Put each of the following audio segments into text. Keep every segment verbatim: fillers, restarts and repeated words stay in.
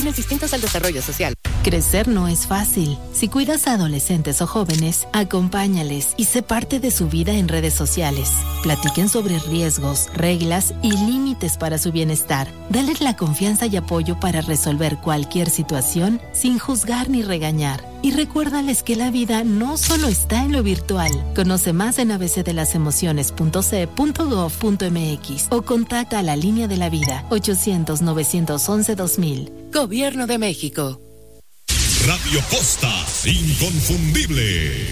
distintos al desarrollo social. Crecer no es fácil. Si cuidas a adolescentes o jóvenes, acompáñales y sé parte de su vida en redes sociales. Platiquen sobre riesgos, reglas y límites para su bienestar. Dale la confianza y apoyo para resolver cualquier situación sin juzgar ni regañar. Y recuérdales que la vida no solo está en lo virtual. Conoce más en a b c de las emociones punto c e punto gov punto m x o contacta a la línea de la vida ochocientos, novecientos once, dos mil. Gobierno de México. Radio Costa, inconfundible.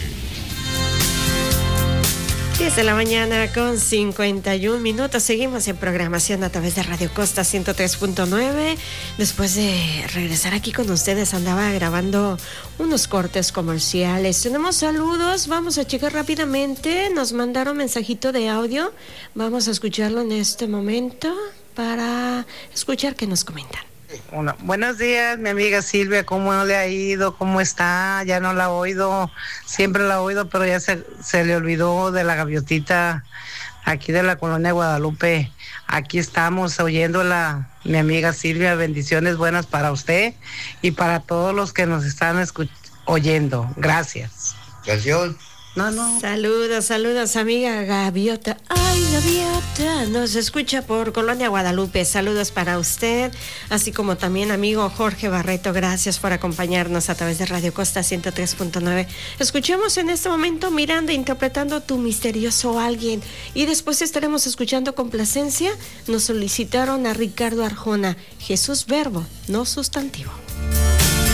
diez de la mañana con cincuenta y un minutos. Seguimos en programación a través de Radio Costa ciento tres punto nueve. Después de regresar aquí con ustedes, andaba grabando unos cortes comerciales. Tenemos saludos, vamos a checar rápidamente. Nos mandaron mensajito de audio. Vamos a escucharlo en este momento para escuchar qué nos comentan. Bueno, buenos días, mi amiga Silvia, ¿cómo le ha ido? ¿Cómo está? Ya no la he oído, siempre la he oído, pero ya se, se le olvidó de la gaviotita aquí de la colonia Guadalupe. Aquí estamos oyéndola, mi amiga Silvia, bendiciones buenas para usted y para todos los que nos están escuch- oyendo. Gracias. Gracias. No, no. Saludos, saludos, amiga Gaviota. Ay, Gaviota, nos escucha por Colonia Guadalupe. Saludos para usted, así como también amigo Jorge Barreto. Gracias por acompañarnos a través de Radio Costa ciento tres punto nueve. Escuchemos en este momento Miranda interpretando Tu misterioso alguien. Y después estaremos escuchando Complacencia. Nos solicitaron a Ricardo Arjona. Jesús verbo, no sustantivo.